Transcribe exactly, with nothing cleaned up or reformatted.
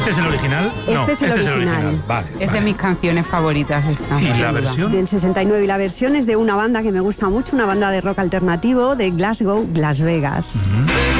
¿Este es el original? Este no, es el este original. es el original. Vale, Es vale. de mis canciones favoritas esta. ¿Y la sin duda. versión? Del sesenta y nueve, y la versión es de una banda que me gusta mucho, una banda de rock alternativo de Glasgow, Las Vegas. Mm.